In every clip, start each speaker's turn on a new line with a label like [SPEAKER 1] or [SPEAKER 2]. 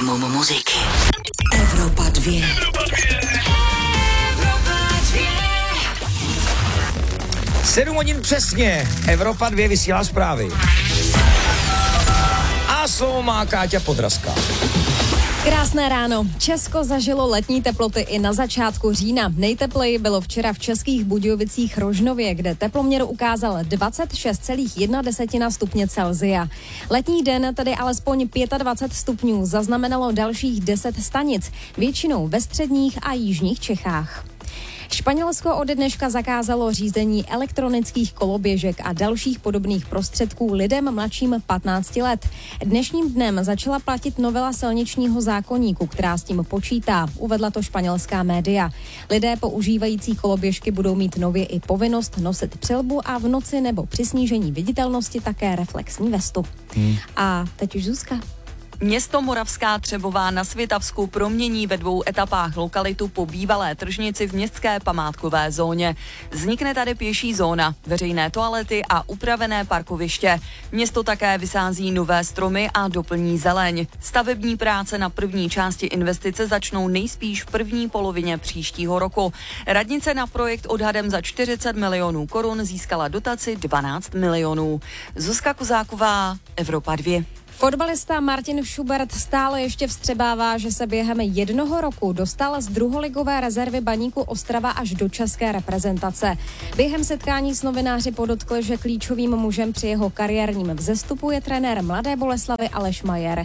[SPEAKER 1] Maximum muziky.
[SPEAKER 2] Evropa 2.
[SPEAKER 1] Evropa 2.
[SPEAKER 3] 7 hodin přesně. Evropa 2 vysílá zprávy. A slovo má Káťa Podrazka.
[SPEAKER 4] Krásné ráno. Česko zažilo letní teploty i na začátku října. Nejtepleji bylo včera v Českých Budějovicích Rožnově, kde teploměr ukázal 26,1 stupně Celsia. Letní den, tedy alespoň 25 stupňů, zaznamenalo dalších 10 stanic, většinou ve středních a jižních Čechách. Španělsko ode dneška zakázalo řízení elektronických koloběžek a dalších podobných prostředků lidem mladším 15 let. Dnešním dnem začala platit novela silničního zákoníku, která s tím počítá, uvedla to španělská média. Lidé používající koloběžky budou mít nově i povinnost nosit přilbu a v noci nebo při snížení viditelnosti také reflexní vestu. A teď už Zuzka.
[SPEAKER 5] Město Moravská Třebová na Svitavsku promění ve 2 etapách lokalitu po bývalé tržnici v městské památkové zóně. Vznikne tady pěší zóna, veřejné toalety a upravené parkoviště. Město také vysází nové stromy a doplní zeleň. Stavební práce na první části investice začnou nejspíš v první polovině příštího roku. Radnice na projekt odhadem za 40 milionů korun získala dotaci 12 milionů. Zuzka Kozáková, Evropa 2.
[SPEAKER 4] Fotbalista Martin Schubert stále ještě vstřebává, že se během 1 roku dostal z druholigové rezervy Baníku Ostrava až do české reprezentace. Během setkání s novináři podotkl, že klíčovým mužem při jeho kariérním vzestupu je trenér Mladé Boleslavi Aleš Majer.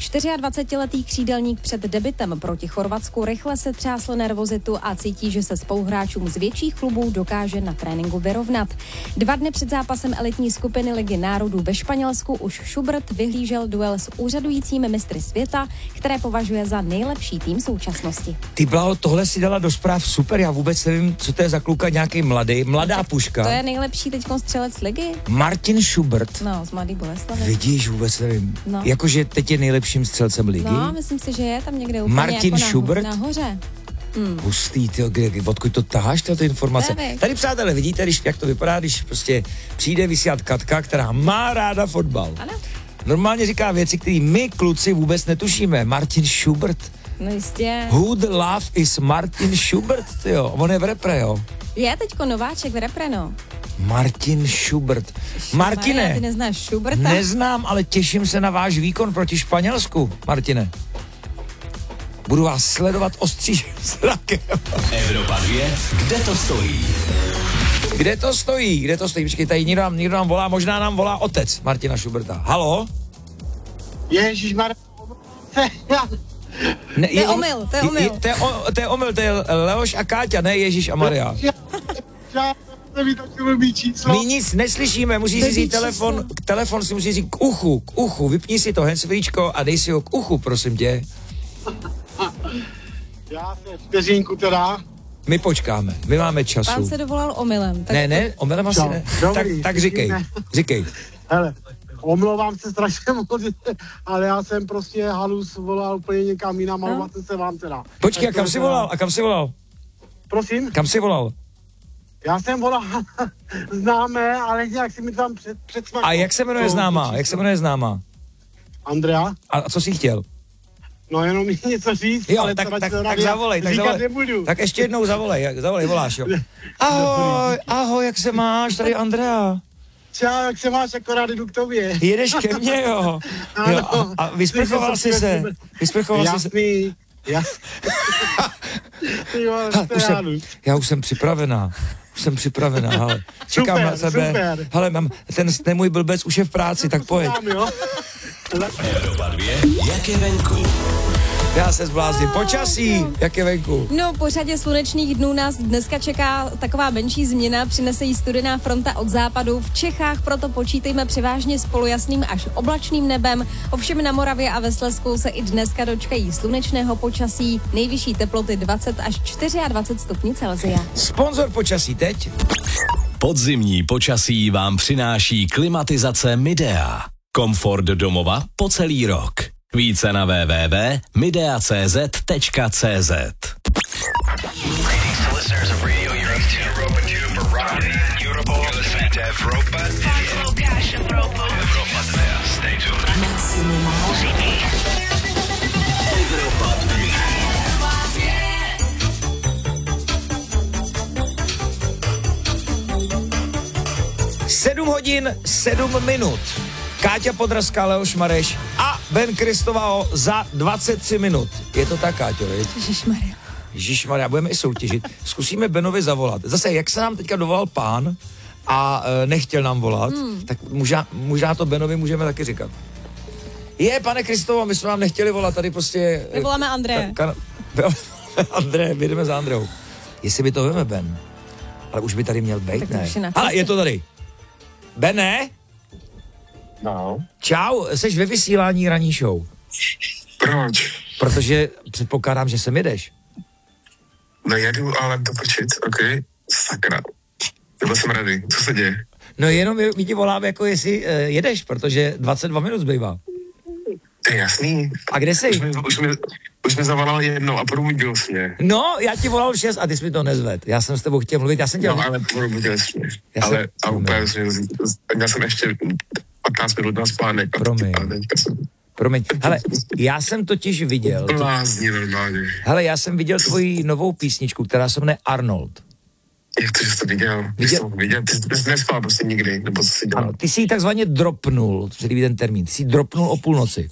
[SPEAKER 4] 24letý křídelník před debutem proti Chorvatsku rychle se třásl nervozitu a cítí, že se spoluhráčům z větších klubů dokáže na tréninku vyrovnat. 2 dny před zápasem elitní skupiny Ligy národů ve Španělsku už Schubert vyhlížel duel s úřadujícími mistry světa, které považuje za nejlepší tým současnosti.
[SPEAKER 3] Ty Blaho, tohle si dala do zpráv super, já vůbec nevím, co to je za kluka, nějaký mladá puška.
[SPEAKER 4] To je nejlepší teďkon střelec ligy.
[SPEAKER 3] Martin Schubert.
[SPEAKER 4] No, z Mladý Boleslavy.
[SPEAKER 3] Vidíš, vůbec nevím.
[SPEAKER 4] No.
[SPEAKER 3] Jakože teď je nejlepším střelcem ligy?
[SPEAKER 4] No, myslím si, že je tam někde úplně
[SPEAKER 3] Martin
[SPEAKER 4] jako
[SPEAKER 3] Schubert?
[SPEAKER 4] nahoře.
[SPEAKER 3] Hustý, odkud to taháš, ty informace? Tady, přátelé, vidíte, jak to vypadá, když prostě přijde vysílat Katka, která má ráda fotbal.
[SPEAKER 4] Ano.
[SPEAKER 3] Normálně říká věci, které my, kluci, vůbec netušíme. Martin Schubert.
[SPEAKER 4] No jistě.
[SPEAKER 3] Who the love is Martin Schubert, tyjo. On je v repre, jo.
[SPEAKER 4] Je teďko nováček v repre, no.
[SPEAKER 3] Martin Schubert. Martine.
[SPEAKER 4] Maria, ty neznáš Schuberta?
[SPEAKER 3] Neznám, ale těším se na váš výkon proti Španělsku, Martine. Budu vás sledovat ostříž zrakem.
[SPEAKER 1] Evropa 2, kde to stojí?
[SPEAKER 3] Kde to stojí? Počkej, tady někdo nám volá, možná nám volá otec Martina Schuberta. Halo?
[SPEAKER 6] Ježišmarja,
[SPEAKER 3] Ne,
[SPEAKER 4] To je omyl.
[SPEAKER 3] To je omyl, to je Leoš a Káťa, ne Ježíš a Maria.
[SPEAKER 6] já mi to mluví číslo.
[SPEAKER 3] My nic neslyšíme, musíš si říct telefon si musíš říct k uchu, vypni si to handsfreečko a dej si ho k uchu, prosím tě.
[SPEAKER 6] Já se vteřinku teda.
[SPEAKER 3] My počkáme, my máme času.
[SPEAKER 4] Pán se dovolal omylem. Tak
[SPEAKER 3] Ne, omylem asi ne. Tak říkej.
[SPEAKER 6] Hele, omlouvám se strašně moc, ale já jsem prostě halus volal úplně někam jinam, ale se vám teda.
[SPEAKER 3] Počkej, a kam jsi volal?
[SPEAKER 6] Prosím?
[SPEAKER 3] Kam jsi volal?
[SPEAKER 6] Já jsem volal známé, ale nějak si mi tam předsmakl.
[SPEAKER 3] A jak se jmenuje známá?
[SPEAKER 6] Andrea.
[SPEAKER 3] A co jsi chtěl?
[SPEAKER 6] No jenom mi něco říct,
[SPEAKER 3] Jo,
[SPEAKER 6] ale
[SPEAKER 3] tak zavolej.
[SPEAKER 6] nebudu.
[SPEAKER 3] Tak ještě jednou zavolej, voláš, jo. Ahoj, jak se máš, tady Andrea.
[SPEAKER 6] Čau, jak se máš, akorát jdu k tobě.
[SPEAKER 3] Jedeš ke mně, jo. A vysprchoval jsi se.
[SPEAKER 6] Jasný.
[SPEAKER 3] Já už jsem připravená, ale čekám na tebe.
[SPEAKER 6] Super.
[SPEAKER 3] Hele, ten můj blbec už je v práci, tak pojď.
[SPEAKER 1] Evropa 2, jak je venku?
[SPEAKER 3] Já se zblázním. Počasí, jak je venku?
[SPEAKER 4] No, po řadě slunečných dnů nás dneska čeká taková menší změna, přinese jí studená fronta od západu. V Čechách proto počítejme převážně s polojasným až oblačným nebem. Ovšem na Moravě a ve Slezsku se i dneska dočkají slunečného počasí. Nejvyšší teploty 20 až 24 stupňů Celsia.
[SPEAKER 3] Sponzor počasí teď?
[SPEAKER 1] Podzimní počasí vám přináší klimatizace Midea. Komfort domova po celý rok. Více na www.midea.cz.
[SPEAKER 3] hodin 7 minut. Káťa Podrazská, Leoš Mareš a Ben Kristovao za 23 minut. Je to tak, Káťo, viď? Ježišmarja, budeme i soutěžit. Zkusíme Benovi zavolat. Zase, jak se nám teďka dovolal pán a nechtěl nám volat, tak možná to Benovi můžeme taky říkat. Pane Kristovo, my jsme vám nechtěli volat, tady prostě...
[SPEAKER 4] My voláme Andreje.
[SPEAKER 3] Andreje, my jdeme za Andreou. Jestli by to veme, Ben. Ale už by tady měl být, ne? Ale je to tady. Bene?
[SPEAKER 7] No.
[SPEAKER 3] Čau, seš ve vysílání ranní show.
[SPEAKER 7] Proč?
[SPEAKER 3] Protože předpokládám, že sem jedeš.
[SPEAKER 7] No jedu, ale dopočit, ok? Sakra. Nebo jsem ready, co se děje?
[SPEAKER 3] No jenom my ti voláme, jako jestli jedeš, protože 22 minut zbývá.
[SPEAKER 7] To je jasný.
[SPEAKER 3] A kde jsi?
[SPEAKER 7] Už mi zavolal jednou a promluvil jsi mě.
[SPEAKER 3] No, já ti volal 6 a ty jsi mi to nezved. Já jsem s tebou chtěl mluvit,
[SPEAKER 7] No, ale promluvil jsi mě. Ale a úplně jsi mě, já jsem ještě 15 minut na spánek.
[SPEAKER 3] Promiň. Hele, já jsem totiž viděl...
[SPEAKER 7] Blázni normálně.
[SPEAKER 3] Hele, já jsem viděl tvoji novou písničku, která se jmenuje Arnold.
[SPEAKER 7] Jak to, že jsi to viděl? Ty jsi nespal prostě nikdy, nebo co jsi dělal?
[SPEAKER 3] Ano, ty jsi ji takzvaně dropnul, co se líbí ten termín, ty jsi dropnul o půlnoci.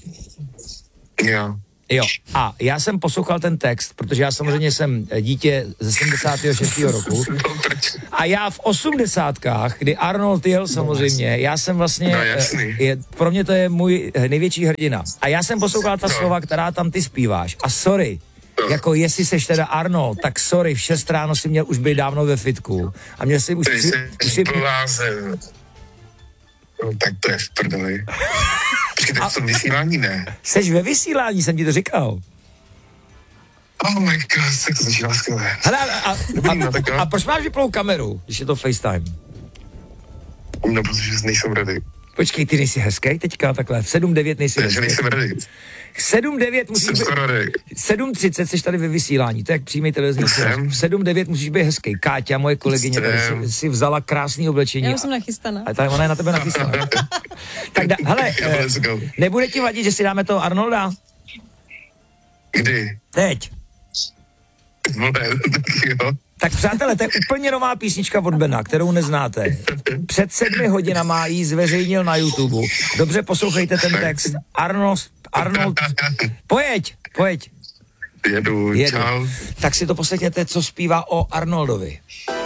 [SPEAKER 3] Jo, a já jsem poslouchal ten text, protože já samozřejmě jsem dítě ze 76. roku a já v 80kách, kdy Arnold jel samozřejmě, já jsem vlastně, pro mě to je můj největší hrdina. A já jsem poslouchal ta slova, která tam ty zpíváš a sorry, jako jestli seš teda Arnold, tak sorry, v 6 ráno si měl už být dávno ve fitku a měl si už...
[SPEAKER 7] No, tak to je v prdeli. Počkej, tak v tom vysílání ne.
[SPEAKER 3] Seš ve vysílání, jsem ti to říkal.
[SPEAKER 7] Oh my god, tak to začíná skvěle.
[SPEAKER 3] Hele, a proč máš vyplou kameru, když je to FaceTime?
[SPEAKER 7] No, protože nejsem ready.
[SPEAKER 3] Počkej, ty nejsi hezký teďka takhle, v 7:09 nejsi hezký.
[SPEAKER 7] Nejsem ready.
[SPEAKER 3] 7:09 musíš být... 7:30 jsi tady ve vysílání, to je jak přímý televizní přenos. V 7:09 musíš být hezký. Káťa, moje kolegyně, tady si vzala krásný oblečení.
[SPEAKER 4] Já už jsem nachystaná.
[SPEAKER 3] A tady ona je na tebe nachystaná. Tak hele, nebude ti vadit, že si dáme toho Arnolda?
[SPEAKER 7] Kdy?
[SPEAKER 3] Teď. Tak přátelé, to je úplně nová písnička od Bena, kterou neznáte. Před 7 hodinama ji zveřejnil na YouTube. Dobře poslouchejte ten text. Arnold, pojď.
[SPEAKER 7] Jedu. Čau.
[SPEAKER 3] Tak si to poslechněte, co zpívá o Arnoldovi.